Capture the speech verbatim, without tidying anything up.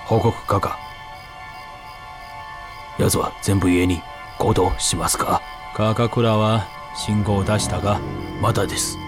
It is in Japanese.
報告課か。奴は全部家に行動しますか？ 高倉は信号を出したが、 まだです。